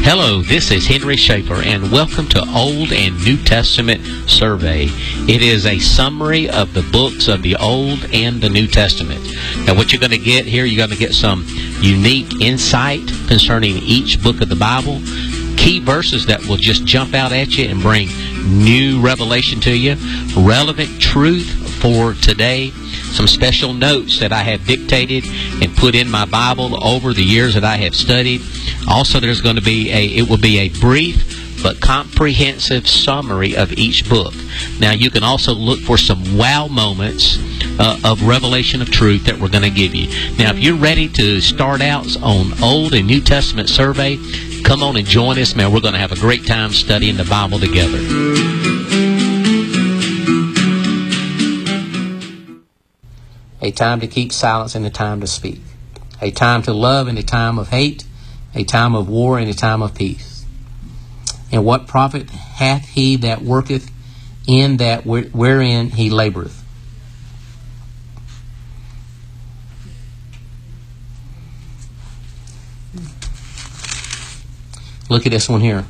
Hello, this is Henry Schaefer, and welcome to Old and New Testament Survey. It is a summary of the books of the Old and the New Testament. Now, what you're going to get here, you're going to get some unique insight concerning each book of the Bible, key verses that will just jump out at you and bring new revelation to you, relevant truth for today, some special notes that I have dictated and put in my Bible over the years that I have studied. Also, there's going to be it will be a brief but comprehensive summary of each book. Now, you can also look for some wow moments of revelation of truth that we're going to give you. Now, if you're ready to start out on Old and New Testament survey, come on and join us, man. We're going to have a great time studying the Bible together. A time to keep silence and a time to speak. A time to love and a time of hate. A time of war and a time of peace. And what profit hath he that worketh in that wherein he laboureth? Look at this one here.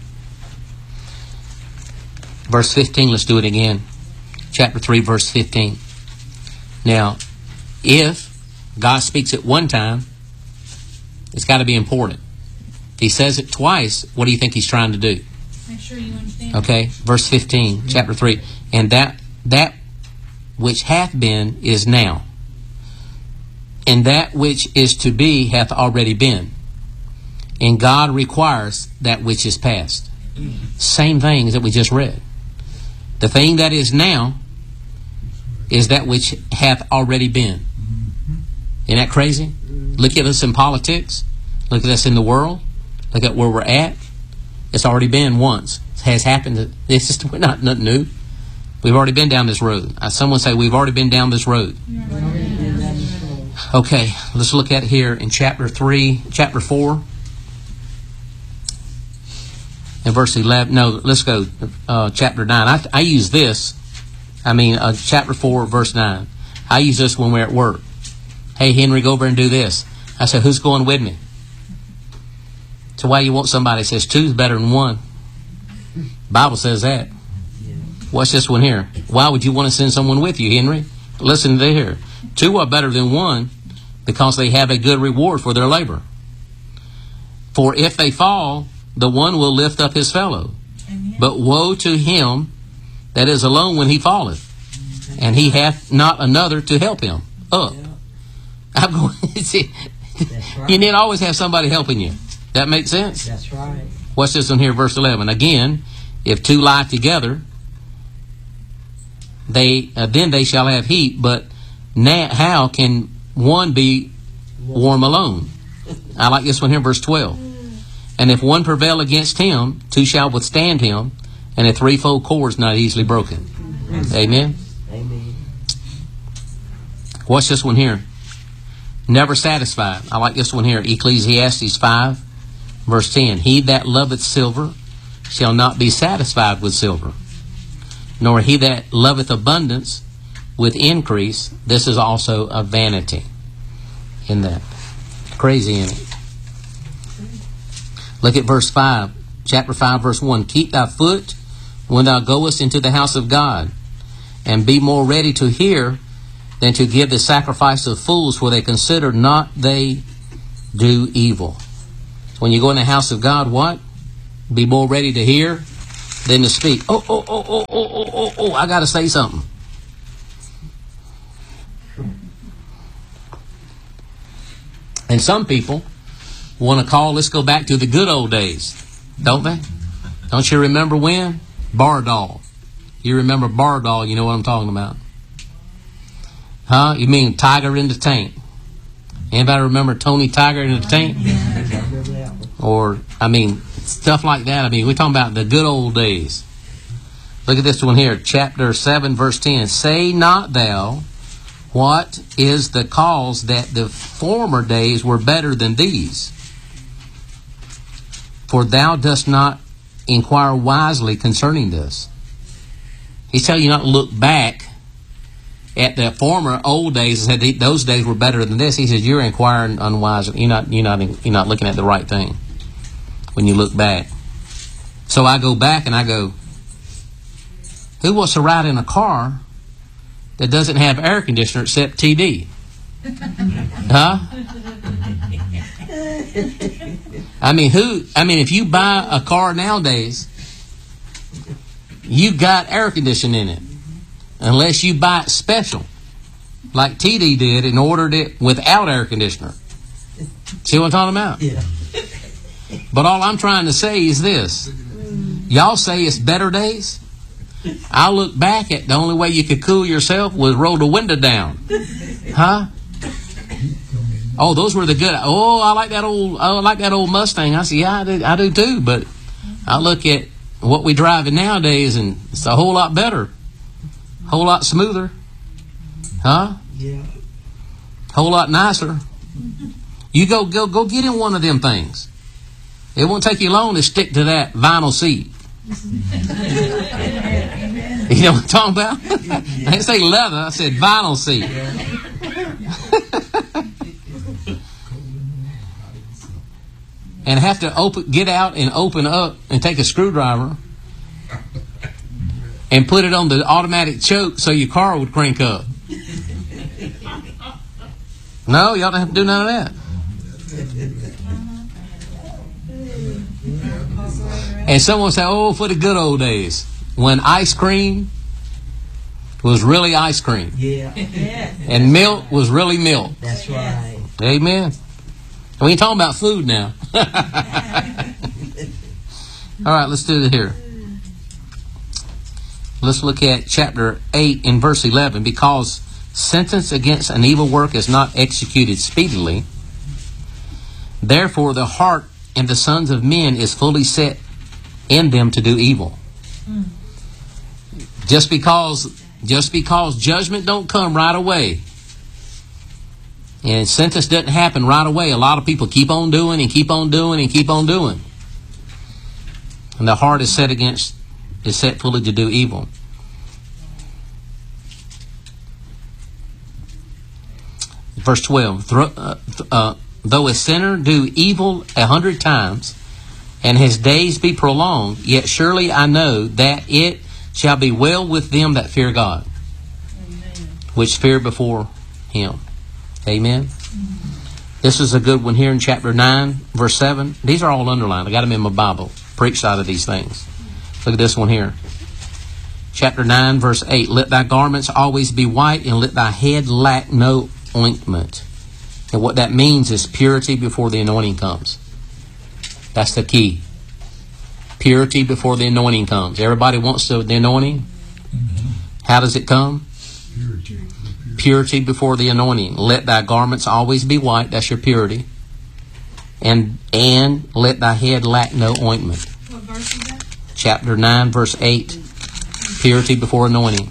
Verse 15, let's do it again. Chapter 3, verse 15. Now, if God speaks at one time, it's got to be important. If he says it twice, what do you think he's trying to do? Make sure you understand. Okay, verse 15, chapter 3. And that which hath been is now, and that which is to be hath already been. And God requires that which is past. Same thing as that we just read. The thing that is now is that which hath already been. Isn't that crazy? Look at us in politics. Look at us in the world. Look at where we're at. It's already been once. It has happened. This is not nothing new. We've already been down this road. Someone say, we've already been down this road. Okay, let's look at it here in chapter 4. And verse 11. No, let's go chapter 9. I use this. Chapter 4, verse 9. I use this when we're at work. Hey, Henry, go over and do this. I said, who's going with me? So why you want somebody that says 2 is better than 1? Bible says that. What's this one here? Why would you want to send someone with you, Henry? Listen to here. 2 are better than 1 because they have a good reward for their labor. For if they fall, the one will lift up his fellow. But woe to him that is alone when he falleth, and he hath not another to help him up. I'm going. See, right. You need to always have somebody helping you. That makes sense? That's right. What's this on here, verse 11? Again, if 2 lie together, then they shall have heat. But how can one be warm alone? I like this one here, verse 12. And if one prevail against him, 2 shall withstand him, and a threefold cord is not easily broken. Amen? Amen. What's this one here? Never satisfied. I like this one here. Ecclesiastes 5, verse 10. He that loveth silver shall not be satisfied with silver, nor he that loveth abundance with increase. This is also a vanity in that. Crazy in it. Look at verse 5. Chapter 5, verse 1. Keep thy foot when thou goest into the house of God, and be more ready to hear than to give the sacrifice of fools, for they consider not they do evil. When you go in the house of God, what? Be more ready to hear than to speak. Oh, I got to say something. And some people want to call, let's go back to the good old days, don't they? Don't you remember when? Bardol. You remember Bardol, you know what I'm talking about. Huh? You mean Tiger in the Tank? Anybody remember Tony Tiger in the Tank? Or, stuff like that. We're talking about the good old days. Look at this one here. Chapter 7, verse 10. Say not thou, what is the cause that the former days were better than these? For thou dost not inquire wisely concerning this. He's telling you not to look back at the former old days and said those days were better than this. He says you're inquiring unwisely. You're not looking at the right thing. when you look back. So I go back and I go, who wants to ride in a car that doesn't have air conditioner except TD? Huh? I mean, if you buy a car nowadays, you got air conditioning in it. Unless you buy it special, like TD did and ordered it without air conditioner. See what I'm talking about? Yeah. But all I'm trying to say is this. Y'all say it's better days. I look back at the only way you could cool yourself was roll the window down. Huh? Oh, those were the good. Oh, I like that old Mustang. I say, yeah, I do too. But I look at what we driving nowadays, and it's a whole lot better, whole lot smoother, huh? Yeah. Whole lot nicer. You go get in one of them things. It won't take you long to stick to that vinyl seat. You know what I'm talking about? I didn't say leather. I said vinyl seat. And have to get out and open up and take a screwdriver and put it on the automatic choke so your car would crank up. No, y'all don't have to do none of that. And someone say, oh, for the good old days, when ice cream was really ice cream. Yeah. And milk was really milk. That's right. Amen. We ain't talking about food now. All right, let's do it here. Let's look at chapter 8 in verse 11. Because sentence against an evil work is not executed speedily, therefore the heart in the sons of men is fully set in them to do evil. Just because judgment don't come right away, and sentence doesn't happen right away, a lot of people keep on doing and keep on doing and keep on doing. And the heart is set fully to do evil. Verse 12, though a sinner do evil 100 times, and his days be prolonged, yet surely I know that it shall be well with them that fear God, which fear before him. Amen. This is a good one here in chapter 9, verse 7. These are all underlined. I got them in my Bible. Preach out of these things. Look at this one here. Chapter 9, verse 8. Let thy garments always be white, and let thy head lack no ointment. And what that means is purity before the anointing comes. That's the key. Purity before the anointing comes. Everybody wants the anointing. How does it come? Purity before the anointing. Let thy garments always be white. That's your purity. And let thy head lack no ointment. What verse is that? Chapter 9, verse 8. Purity before anointing.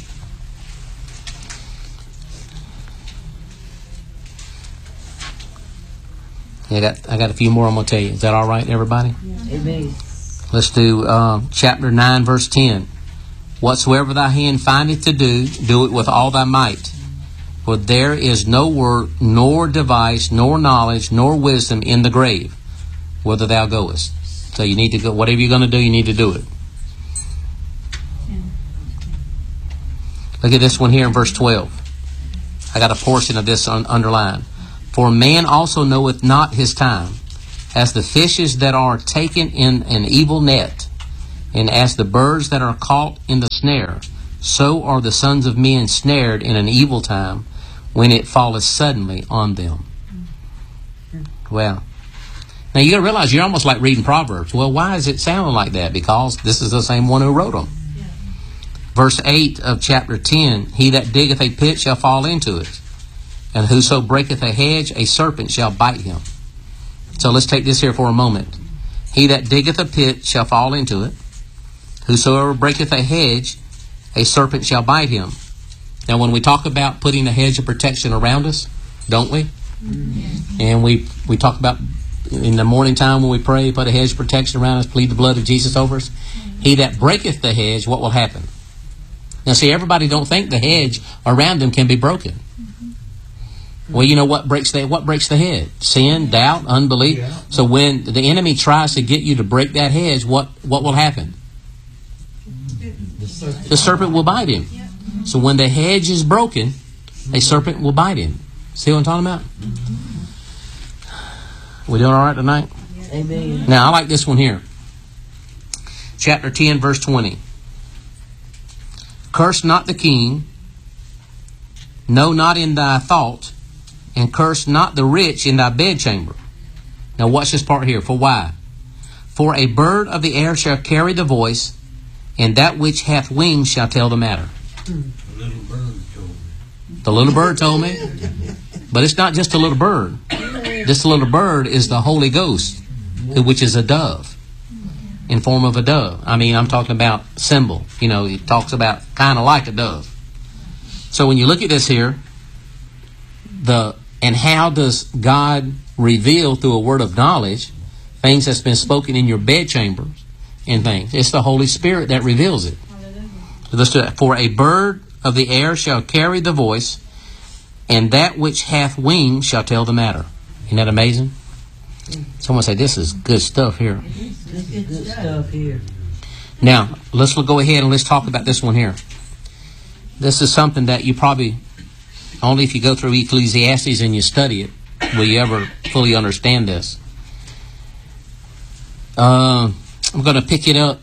I got a few more I'm going to tell you. Is that all right, everybody? Amen. Let's do chapter 9, verse 10. Whatsoever thy hand findeth to do, do it with all thy might. For there is no work, nor device, nor knowledge, nor wisdom in the grave, whither thou goest. So you need to go, whatever you're going to do, you need to do it. Look at this one here in verse 12. I got a portion of this underlined. For man also knoweth not his time, as the fishes that are taken in an evil net, and as the birds that are caught in the snare, so are the sons of men snared in an evil time, when it falleth suddenly on them. Well, now you got to realize you're almost like reading Proverbs. Well, why is it sounding like that? Because this is the same one who wrote them. Yeah. Verse 8 of chapter 10, he that diggeth a pit shall fall into it, and whoso breaketh a hedge, a serpent shall bite him. So let's take this here for a moment. He that diggeth a pit shall fall into it. Whosoever breaketh a hedge, a serpent shall bite him. Now, when we talk about putting a hedge of protection around us, don't we? Mm-hmm. And we talk about in the morning time when we pray, put a hedge of protection around us, plead the blood of Jesus over us. Mm-hmm. He that breaketh the hedge, what will happen? Now, see, everybody don't think the hedge around them can be broken. Mm-hmm. Well, you know what breaks the hedge? Sin, doubt, unbelief. Yeah. So when the enemy tries to get you to break that hedge, what will happen? The serpent will bite him. So when the hedge is broken, a serpent will bite him. See what I'm talking about? We doing all right tonight? Amen. Now, I like this one here. Chapter 10, verse 20. Curse not the king, no, not in thy thought, and curse not the rich in thy bedchamber. Now watch this part here. For why? For a bird of the air shall carry the voice, and that which hath wings shall tell the matter. The little bird told me. But it's not just a little bird. This little bird is the Holy Ghost, which is a dove, in form of a dove. I mean, I'm talking about symbol. You know, it talks about kind of like a dove. So when you look at this here, and how does God reveal through a word of knowledge things that's been spoken in your bedchambers and things? It's the Holy Spirit that reveals it. Let's do that. For a bird of the air shall carry the voice, and that which hath wings shall tell the matter. Isn't that amazing? Someone say, this is good stuff here. This is good stuff here. Now, let's go ahead and let's talk about this one here. This is something that you probably, only if you go through Ecclesiastes and you study it, will you ever fully understand this. I'm going to pick it up.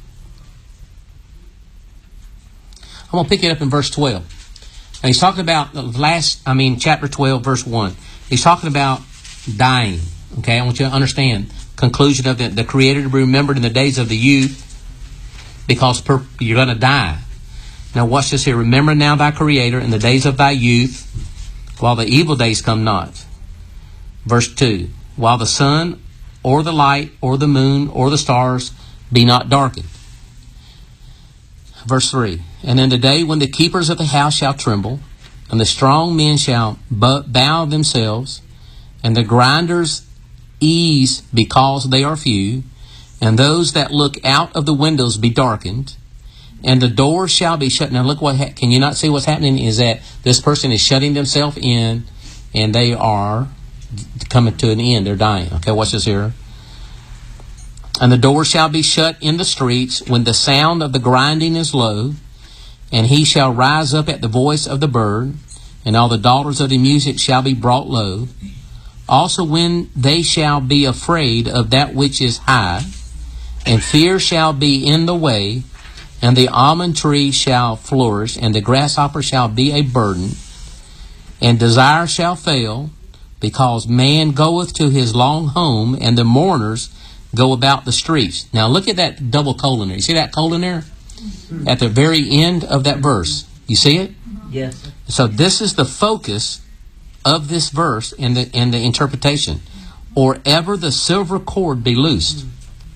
I'm going to pick it up in verse 12. Now he's talking about chapter 12, verse 1. He's talking about dying. Okay, I want you to understand. Conclusion of the Creator to be remembered in the days of the youth, because you're going to die. Now watch this here. Remember now thy Creator in the days of thy youth, while the evil days come not. Verse 2. While the sun or the light or the moon or the stars be not darkened. Verse 3. And in the day when the keepers of the house shall tremble, and the strong men shall bow themselves, and the grinders ease because they are few, and those that look out of the windows be darkened, and the doors shall be shut. Now look can you not see what's happening is that this person is shutting themselves in, and they are coming to an end. They're dying. Okay, watch this here. And the doors shall be shut in the streets when the sound of the grinding is low, and he shall rise up at the voice of the bird, and all the daughters of the music shall be brought low. Also when they shall be afraid of that which is high, and fear shall be in the way, and the almond tree shall flourish, and the grasshopper shall be a burden, and desire shall fail, because man goeth to his long home, and the mourners go about the streets. Now look at that double colon there. You see that colon there? At the very end of that verse. You see it? Yes. So this is the focus of this verse and the interpretation. Or ever the silver cord be loosed.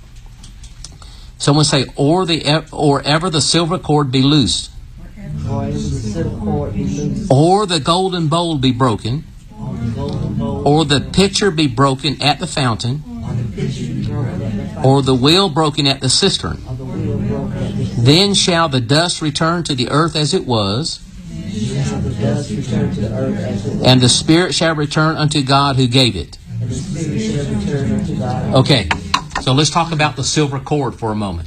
Someone say, or ever the silver cord be loosed. Or ever the silver cord be loosed. Or the golden bowl be broken. Or the golden bowl. Or the pitcher be broken at the fountain. Or the pitcher be broken at the fountain. Or the wheel broken at the cistern. Or the wheel broken at the cistern. Then shall the dust return to the earth as it was, Shall the dust return to the earth as it was. and the spirit shall return unto God who gave it. And the spirit shall return unto God. Okay, so let's talk about the silver cord for a moment.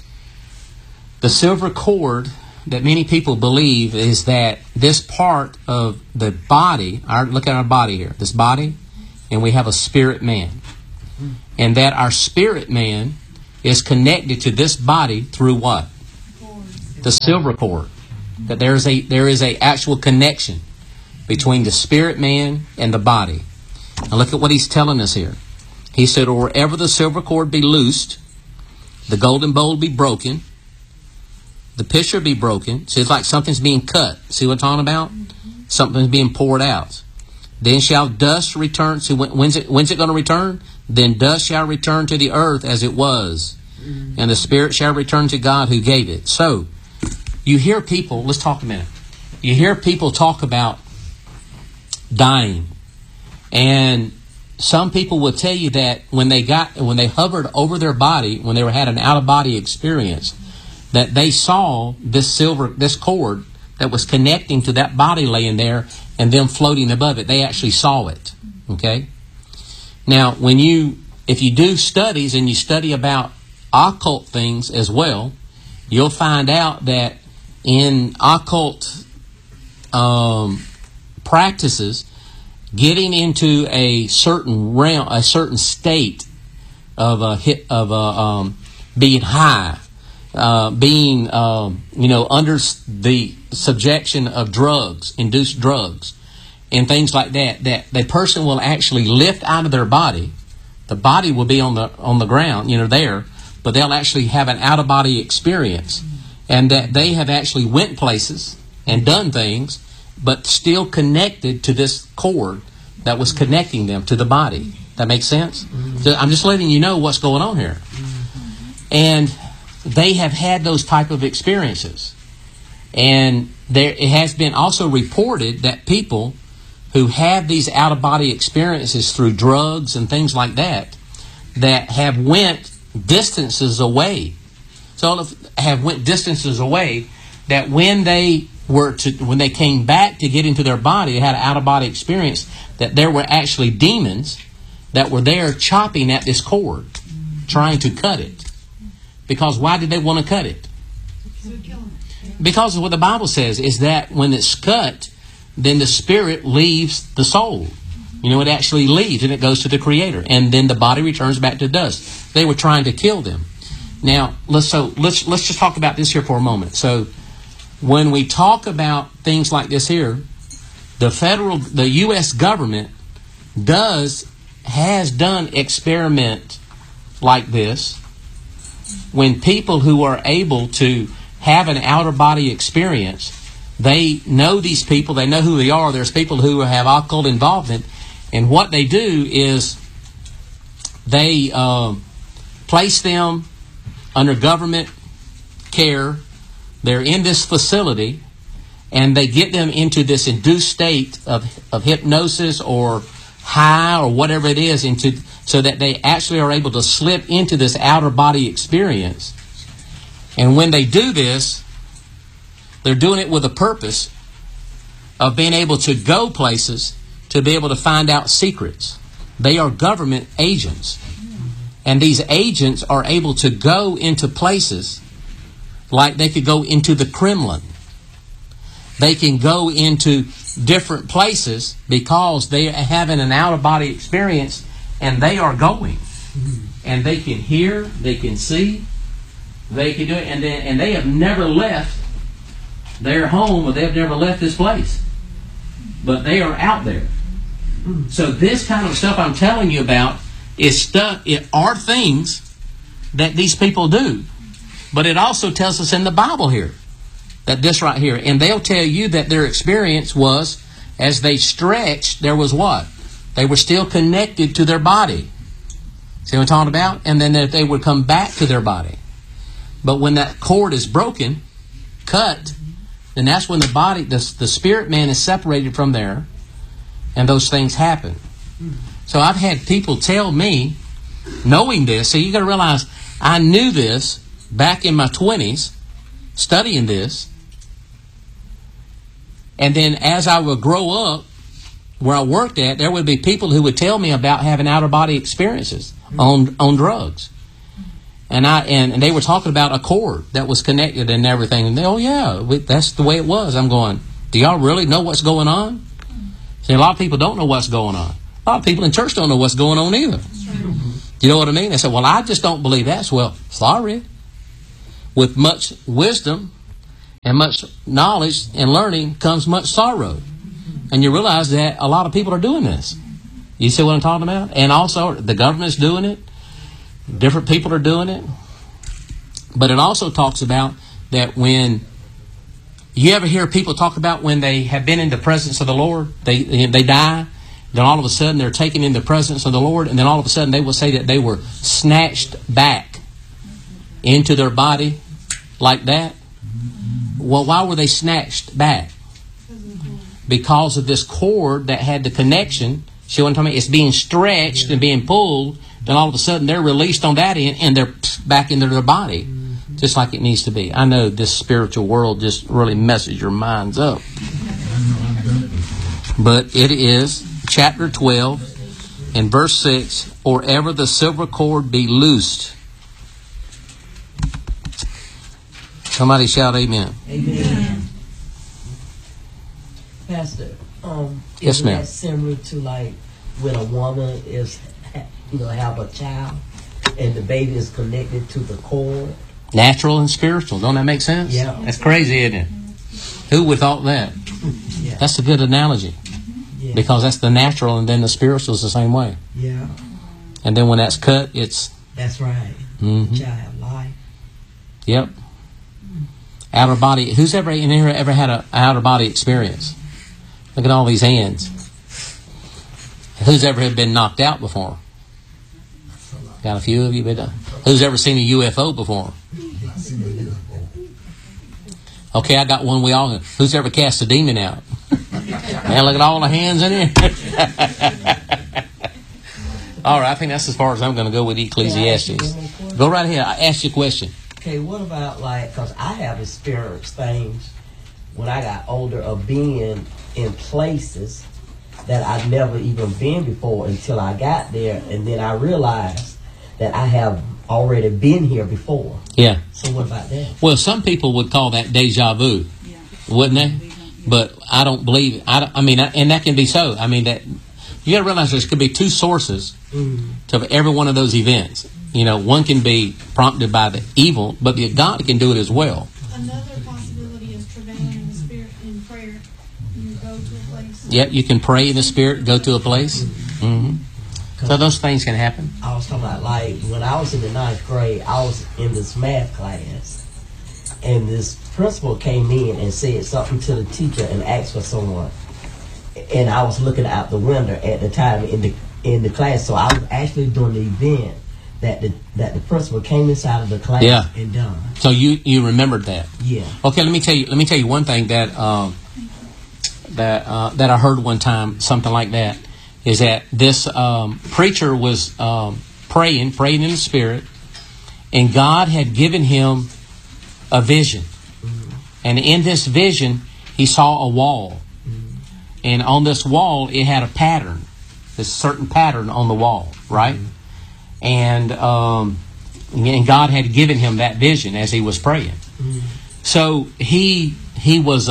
The silver cord that many people believe is that this part of the body, look at our body here, this body, and we have a spirit man. And that our spirit man is connected to this body through what? The silver cord. That there is a actual connection between the spirit man and the body. Now look at what he's telling us here. He said, or ever the silver cord be loosed, the golden bowl be broken, the pitcher be broken. See, it's like something's being cut. See what I'm talking about? Something's being poured out. Then shall dust return. See, when's it going to return? Then dust shall return to the earth as it was, and the spirit shall return to God who gave it. So, you hear people, let's talk a minute. You hear people talk about dying. And some people will tell you that when they hovered over their body, when they had an out-of-body experience, that they saw this cord that was connecting to that body laying there, and them floating above it. They actually saw it. Okay? Now, if you do studies and you study about occult things as well, you'll find out that in occult practices, getting into a certain realm, a certain state of being high, being under the subjection of drugs, induced drugs, and things like that, that the person will actually lift out of their body. The body will be on the ground, there, but they'll actually have an out of body experience, and that they have actually went places and done things, but still connected to this cord that was connecting them to the body. That makes sense? So I'm just letting you know what's going on here. And they have had those type of experiences. And it has been also reported that people who have these out-of-body experiences through drugs and things like that have went distances away. So have went distances away that when they came back to get into their body, they had an out-of-body experience, that there were actually demons that were there chopping at this cord, trying to cut it. Because why did they want to cut it? Because of what the Bible says is that when it's cut, then the spirit leaves the soul. It actually leaves and it goes to the Creator. And then the body returns back to dust. They were trying to kill them. Now, let's just talk about this here for a moment. So, when we talk about things like this here, the U.S. government has done experiment like this when people who are able to have an outer body experience, they know these people, they know who they are. There's people who have occult involvement, and what they do is they place them under government care. They're in this facility, and they get them into this induced state of hypnosis or high or whatever it is, so that they actually are able to slip into this outer body experience. And when they do this, they're doing it with a purpose of being able to go places to be able to find out secrets. They are government agents. And these agents are able to go into places like they could go into the Kremlin. They can go into different places because they are having an out-of-body experience, and they are going. And they can hear, they can see, they can do it, and they have never left their home, or they've never left this place. But they are out there. So this kind of stuff I'm telling you about are things that these people do. But it also tells us in the Bible here that this right here, and they'll tell you that their experience was, as they stretched, there was what? They were still connected to their body. See what I'm talking about? And then that they would come back to their body. But when that cord is broken, cut, then that's when the body, the spirit man is separated from there, and those things happen. So I've had people tell me, knowing this, so you got to realize, I knew this back in my 20s, studying this. And then as I would grow up, where I worked at, there would be people who would tell me about having outer body experiences on drugs. And they were talking about a cord that was connected and everything. And that's the way it was. I'm going, do y'all really know what's going on? See, a lot of people don't know what's going on. A lot of people in church don't know what's going on either. You know what I mean? They said, well, I just don't believe that. Well, sorry. With much wisdom and much knowledge and learning comes much sorrow. And you realize that a lot of people are doing this. You see what I'm talking about? And also, the government's doing it. Different people are doing it. But it also talks about that when you ever hear people talk about when they have been in the presence of the Lord, they die, then all of a sudden they're taken in the presence of the Lord, and then all of a sudden they will say that they were snatched back into their body like that. Well, why were they snatched back? Because of this cord that had the connection. See what I'm talking about? It's being stretched and being pulled. Then all of a sudden they're released on that end and they're back into their body. Just like it needs to be. I know this spiritual world just really messes your minds up. But it is chapter 12 and verse 6, or ever the silver cord be loosed. Somebody shout amen. Amen. Pastor, Yes, isn't ma'am. that similar to like when a woman is, have a child and the baby is connected to the cord? Natural and spiritual. Don't that make sense? Yeah. That's crazy, isn't it? Who would thought that? Yeah. That's a good analogy. Yeah. Because that's the natural, and then the spiritual is the same way. Yeah. And then when that's cut, it's... That's right. Mhm. Child have life. Yep. Outer body. Who's ever in here ever had an outer body experience? Look at all these hands. Who's ever been knocked out before? Got a few of you. But who's ever seen a UFO before? Okay, I got one. We all. Who's ever cast a demon out? Man, look at all the hands in here. All right, I think that's as far as I'm going to go with Ecclesiastes. Go right ahead. I asked you a question. Okay, what about like, because I have experienced things when I got older of being in places that I've never even been before until I got there, and then I realized that I have already been here before. Yeah. So what about that? Well, some people would call that deja vu, wouldn't they? But I don't believe. I mean, and that can be so. I mean, that you got to realize there could be two sources to every one of those events. You know, one can be prompted by the evil, but God can do it as well. Another possibility is travailing in the spirit in prayer. You go to a place. Yep, you can pray in the spirit, go to a place. Mm-hmm. So those things can happen. I was talking about like when I was in the 9th grade, I was in this math class, and this principal came in and said something to the teacher and asked for someone, and I was looking out the window at the time in the class, so I was actually doing the event that the principal came inside of the class and done. So you remembered that. Yeah. Okay, let me tell you one thing that that I heard one time, something like that, is that this preacher was praying in the spirit, and God had given him a vision. And in this vision, he saw a wall. And on this wall, it had a pattern, this certain pattern on the wall, right? And God had given him that vision as he was praying. So he was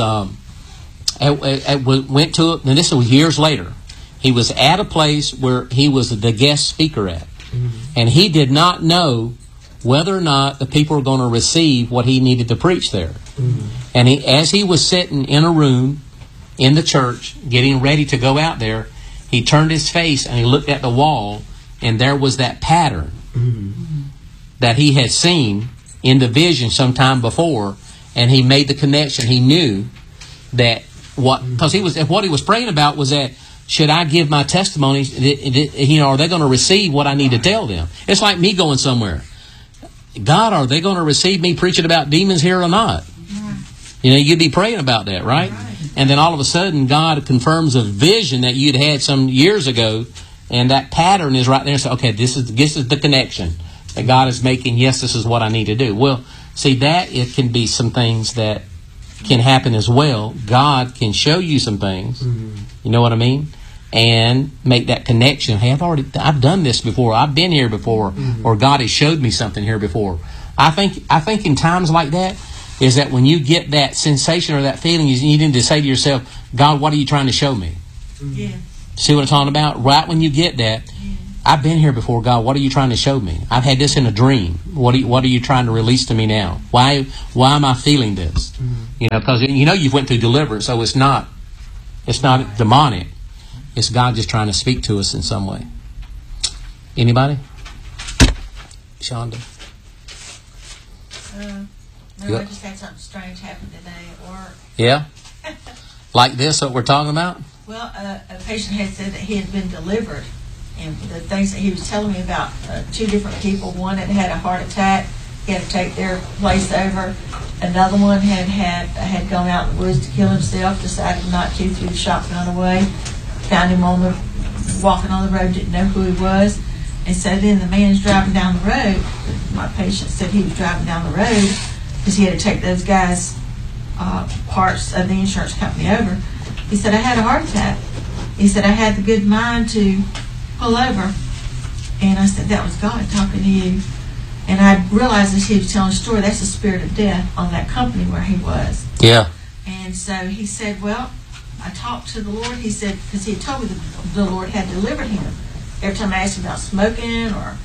went to it, and this was years later. He was at a place where he was the guest speaker at, and he did not know whether or not the people were going to receive what he needed to preach there. And as he was sitting in a room in the church, getting ready to go out there, he turned his face and he looked at the wall, and there was that pattern that he had seen in the vision sometime before, and he made the connection. He knew that what he was praying about was that, should I give my testimony? Are they going to receive what I need to tell them? It's like me going somewhere. God, are they going to receive me preaching about demons here or not? You'd be praying about that, right? And then all of a sudden, God confirms a vision that you'd had some years ago, and that pattern is right there. So, okay, this is the connection that God is making. Yes, this is what I need to do. Well, see, that it can be some things that can happen as well. God can show you some things. You know what I mean? And make that connection. Hey, I've done this before. I've been here before, or God has showed me something here before. I think in times like that is that when you get that sensation or that feeling, you need to say to yourself, God, what are you trying to show me? Yeah. See what I'm talking about? Right when you get that, I've been here before, God, what are you trying to show me? I've had this in a dream. What are you trying to release to me now? Why am I feeling this? Because you've went through deliverance, so it's not demonic. It's God just trying to speak to us in some way. Anybody? Shonda? No, I just had something strange happen today at work. Yeah? Like this, what we're talking about? Well, a patient had said that he had been delivered, and the things that he was telling me about, 2 different people. One had had a heart attack. He had to take their place over. Another one had gone out in the woods to kill himself, decided not to, threw the shotgun away. Found him walking on the road, didn't know who he was. And so then the man's driving down the road. My patient said he was driving down the road because he had to take those guys' parts of the insurance company over. He said, I had a heart attack. He said, I had the good mind to pull over. And I said, that was God talking to you. And I realized as he was telling a story, that's the spirit of death on that company where he was. Yeah. And so he said, well, I talked to the Lord. He said, because he had told me that the Lord had delivered him. Every time I asked him about smoking or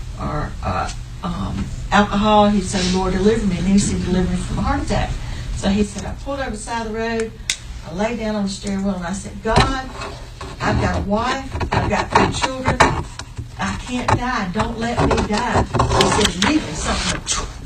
alcohol, he'd say, the Lord delivered me. And then he said, deliver me from a heart attack. So he said, I pulled over the side of the road. I laid down on the steering wheel and I said, God, I've got a wife. I've got 3 children. I can't die. Don't let me die. He said, immediately something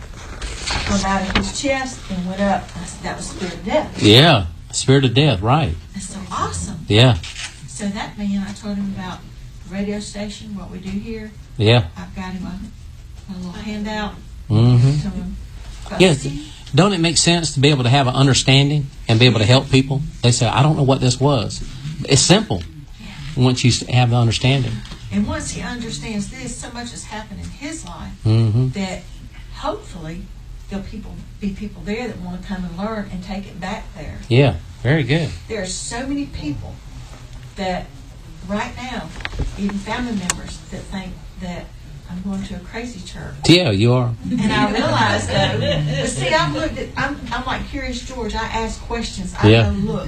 come out of his chest and went up. I said, that was spirit of death. Yeah. Spirit of death, right. That's so awesome. Yeah. So that man, I told him about the radio station, what we do here. Yeah. I've got him a little handout. Mm-hmm. Told him about Yes. the- Don't it make sense to be able to have an understanding and be able to help people? They say, I don't know what this was. It's simple once you have the understanding. And once he understands this, so much has happened in his life Mm-hmm. that hopefully there'll be people there that want to come and learn and take it back there. Yeah. Very good. There are so many people that right now, even family members, that think that I'm going to a crazy church. Yeah, you are. And I realized though, but see, I'm like Curious George. I ask questions. I Yeah. go look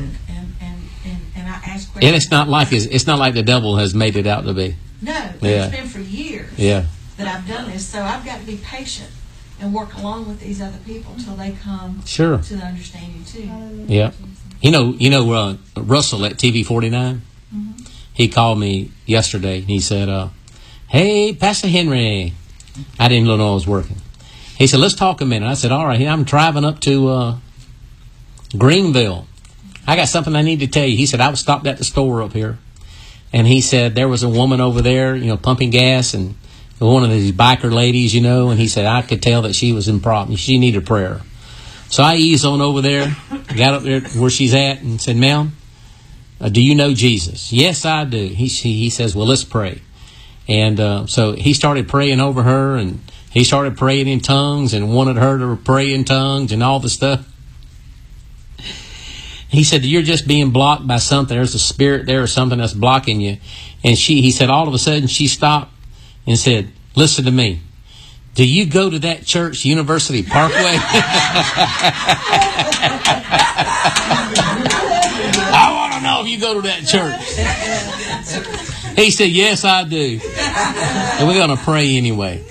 and I ask questions. And it's not like the devil has made it out to be. No, Yeah. it's been for years Yeah. that I've done this. So I've got to be patient and work along with these other people until they come Sure. to the understanding too. Yeah. You know, Russell at TV 49. Mm-hmm. He called me yesterday and he said, "Hey, Pastor Henry." I didn't know I was working. He said, "Let's talk a minute." I said, "All right." I'm driving up to Greenville. I got something I need to tell you. He said, I was stopped at the store up here. And he said, there was a woman over there, pumping gas, and one of these biker ladies, and he said, I could tell that she was in problem. She needed prayer. So I eased on over there, got up there where she's at, and said, "Ma'am, do you know Jesus?" "Yes, I do." He says, "Well, let's pray." And so he started praying over her, and he started praying in tongues and wanted her to pray in tongues and all the stuff. He said, "You're just being blocked by something. There's a spirit there or something that's blocking you." And he said, all of a sudden she stopped and said, "Listen to me. Do you go to that church, University Parkway?" "I want to know if you go to that church." He said, "Yes, I do." And we're going to pray anyway.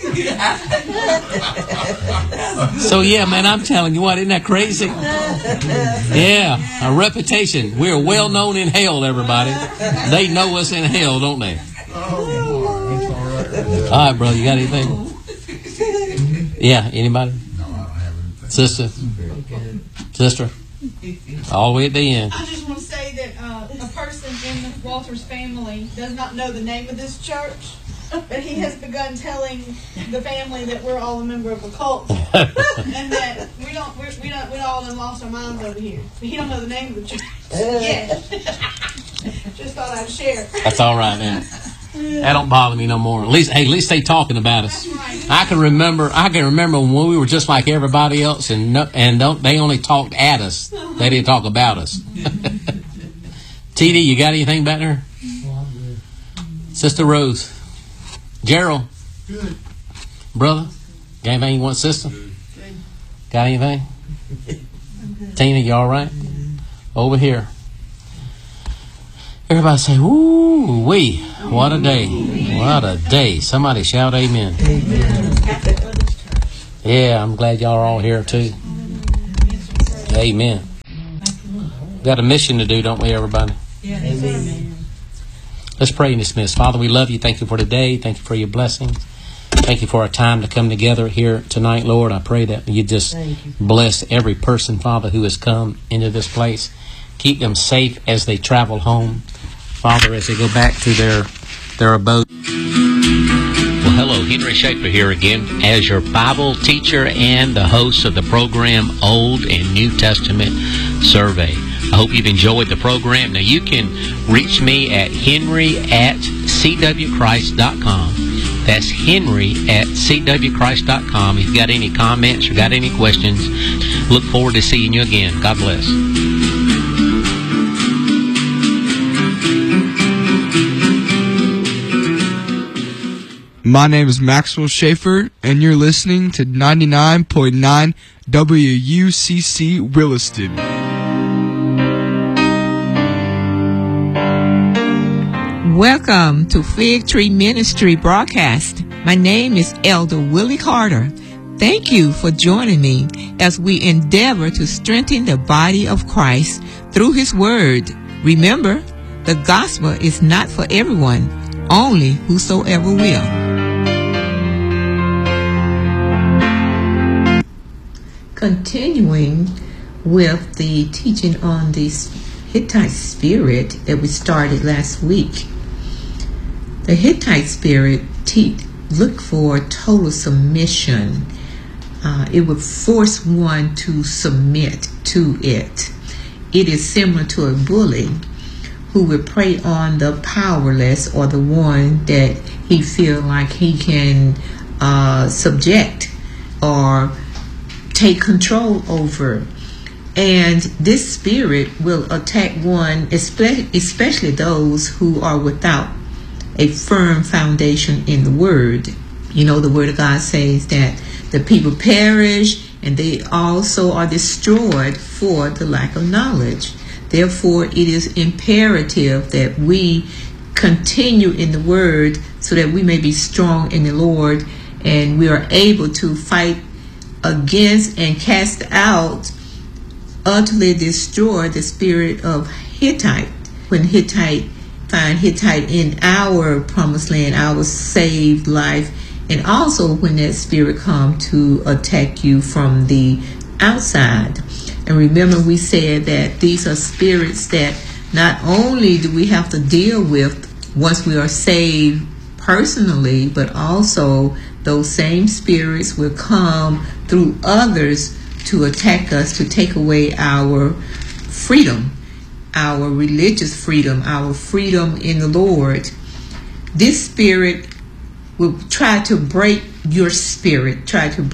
So, yeah, man, I'm telling you what, isn't that crazy? Yeah, a reputation. We're well known in hell, everybody. They know us in hell, don't they? All right, brother, you got anything? Yeah, anybody? No, I don't have anything. Sister? All the way at the end. I just want to say that a person in Walter's family does not know the name of this church, but he has begun telling the family that we're all a member of a cult, and that we all done lost our minds over here. But he don't know the name of the church. Yeah. Just thought I'd share. That's all right, man. That don't bother me no more. At least they talking about us. That's right. I can remember when we were just like everybody else, they only talked at us. They didn't talk about us. TD, you got anything back there? Sister Rose, Gerald, Good. brother, got anything you want, sister? Got anything? Tina, you all right? Over here. Everybody say, "Woo wee! What a day! What a day!" Somebody shout, "Amen!" Yeah, I'm glad y'all are all here too. Amen. Got a mission to do, don't we, everybody? Amen. Let's pray and dismiss. Father, we love you. Thank you for today. Thank you for your blessings. Thank you for our time to come together here tonight, Lord. I pray that you just bless every person, Father, who has come into this place. Keep them safe as they travel home, Father, as they go back to their abode. Well, hello, Henry Schaefer here again as your Bible teacher and the host of the program Old and New Testament Survey. I hope you've enjoyed the program. Now, you can reach me at henry@cwchrist.com. That's henry@cwchrist.com. If you've got any comments or got any questions, look forward to seeing you again. God bless. My name is Maxwell Schaefer, and you're listening to 99.9 WUCC Williston. Welcome to Fig Tree Ministry broadcast. My name is Elder Willie Carter. Thank you for joining me as we endeavor to strengthen the body of Christ through His Word. Remember, the gospel is not for everyone, only whosoever will. Continuing with the teaching on the Hittite spirit that we started last week. The Hittite spirit looked for total submission. It would force one to submit to it. It is similar to a bully who would prey on the powerless or the one that he feels like he can subject or take control over. And this spirit will attack one, especially those who are without a firm foundation in the Word. You know, the Word of God says that the people perish and they also are destroyed for the lack of knowledge. Therefore, it is imperative that we continue in the Word so that we may be strong in the Lord and we are able to fight against and cast out, utterly destroy the spirit of Hittite. When find Hittite in our promised land, our saved life, and also when that spirit come to attack you from the outside. And remember, we said that these are spirits that not only do we have to deal with once we are saved personally, but also those same spirits will come through others to attack us, to take away our freedom, our religious freedom, our freedom in the Lord. This spirit will try to break your spirit,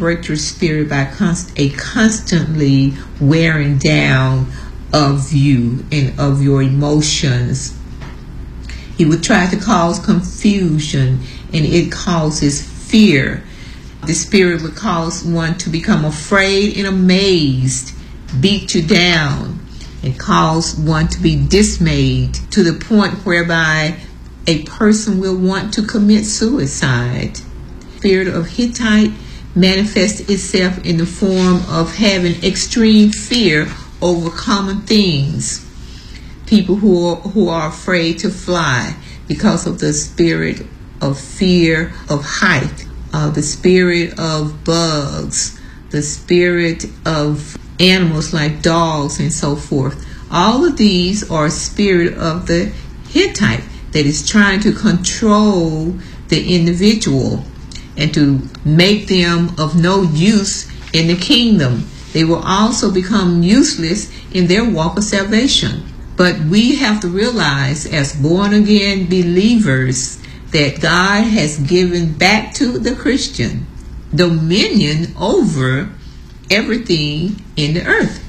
by constantly wearing down of you and of your emotions. He would try to cause confusion, and it causes fear. The spirit would cause one to become afraid and amazed, beat you down, and cause one to be dismayed to the point whereby a person will want to commit suicide. The spirit of Hittite manifests itself in the form of having extreme fear over common things. People who are afraid to fly because of the spirit of fear of height, the spirit of bugs, the spirit of animals like dogs and so forth. All of these are spirit of the Hittite that is trying to control the individual and to make them of no use in the kingdom. They will also become useless in their walk of salvation. But we have to realize, as born again believers, that God has given back to the Christian dominion over everything in the earth.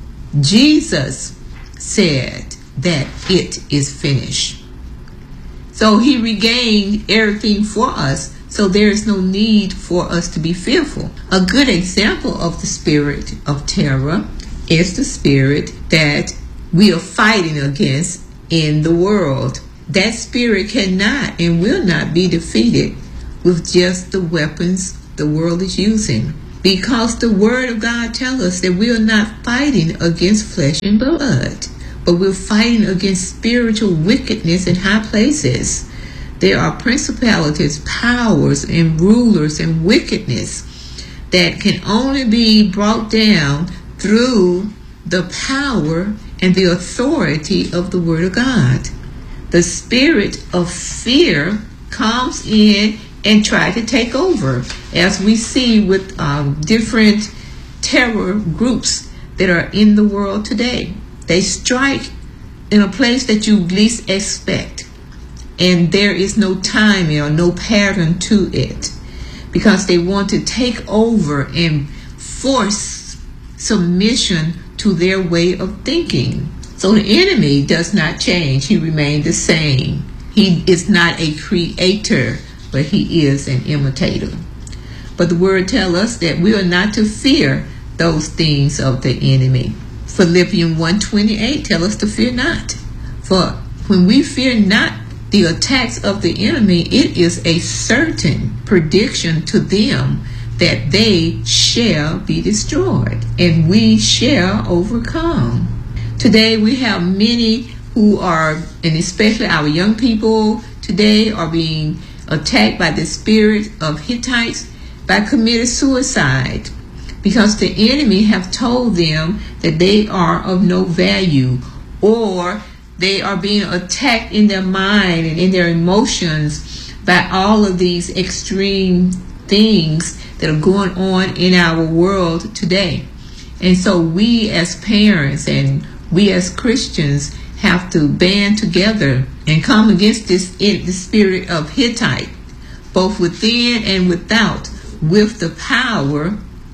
Jesus said that it is finished. So He regained everything for us, so there is no need for us to be fearful. A good example of the spirit of terror is the spirit that we are fighting against in the world. That spirit cannot and will not be defeated with just the weapons the world is using. Because the Word of God tells us that we are not fighting against flesh and blood, but we're fighting against spiritual wickedness in high places. There are principalities, powers, and rulers and wickedness that can only be brought down through the power and the authority of the Word of God. The spirit of fear comes in and try to take over, as we see with different terror groups that are in the world today. They strike in a place that you least expect, and there is no timing or no pattern to it, because they want to take over and force submission to their way of thinking. So the enemy does not change. He remains the same. He is not a creator but he is an imitator. But the word tells us that we are not to fear those things of the enemy. Philippians 1:28 tells us to fear not. For when we fear not the attacks of the enemy, it is a certain prediction to them that they shall be destroyed, and we shall overcome. Today we have many who are, and especially our young people today, are being attacked by the spirit of Hittites by committing suicide, because the enemy have told them that they are of no value, or they are being attacked in their mind and in their emotions by all of these extreme things that are going on in our world today. And so we as parents and we as Christians have to band together and come against the spirit of Hittite, both within and without, with the power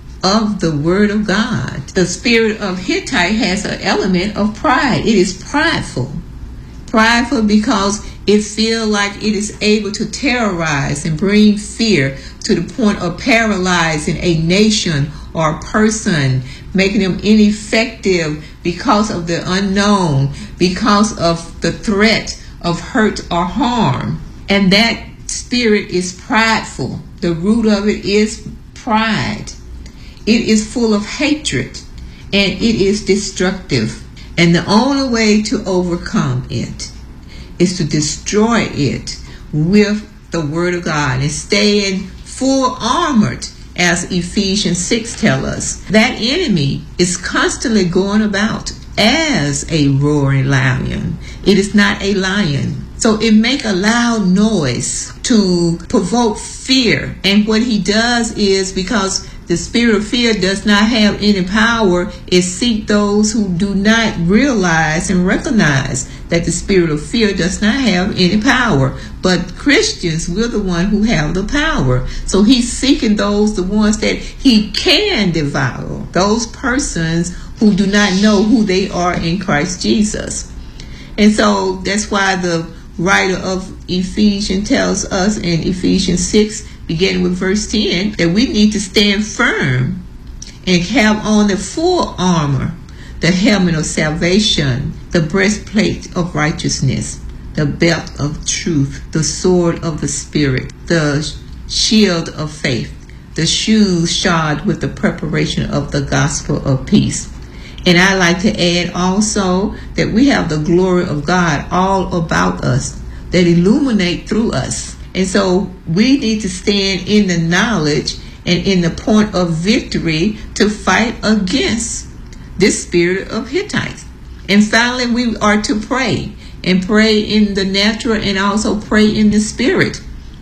of the Word of God. The spirit of Hittite has an element of pride. It is prideful. Prideful because it feels like it is able to terrorize and bring fear to the point of paralyzing a nation or a person, making them ineffective because of the unknown, because of the threat of hurt or harm. And that spirit is prideful. The root of it is pride. It is full of hatred, and it is destructive. And the only way to overcome it is to destroy it with the Word of God and stay in full armored, as Ephesians 6 tells us. That enemy is constantly going about as a roaring lion. It is not a lion. So it make a loud noise to provoke fear. And what he does is, because the spirit of fear does not have any power, is seek those who do not realize and recognize that the spirit of fear does not have any power. But Christians, we're the one who have the power. So he's seeking those, the ones that he can devour, those persons who do not know who they are in Christ Jesus. And so that's why the writer of Ephesians tells us in Ephesians 6, beginning with verse 10, that we need to stand firm and have on the full armor, the helmet of salvation, the breastplate of righteousness, the belt of truth, the sword of the Spirit, the shield of faith, the shoes shod with the preparation of the gospel of peace. And I like to add also that we have the glory of God all about us that illuminate through us. And so we need to stand in the knowledge and in the point of victory to fight against this spirit of Hittites. And finally, we are to pray, and pray in the natural and also pray in the spirit,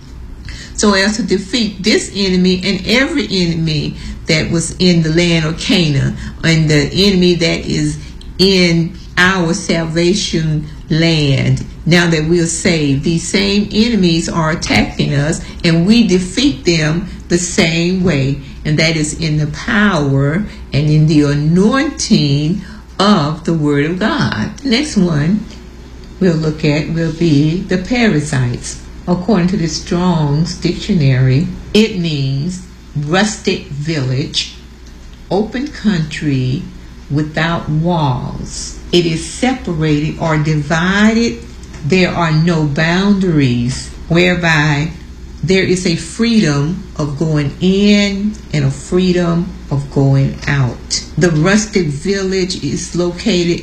so as to defeat this enemy and every enemy that was in the land of Canaan, and the enemy that is in our salvation land. Now that we are saved, these same enemies are attacking us, and we defeat them the same way, and that is in the power and in the anointing of the Word of God. The next one we'll look at will be the parasites. According to the Strong's Dictionary, it means rustic village, open country without walls. It is separated or divided. There are no boundaries, whereby there is a freedom of going in and a freedom of going out. The rustic village is located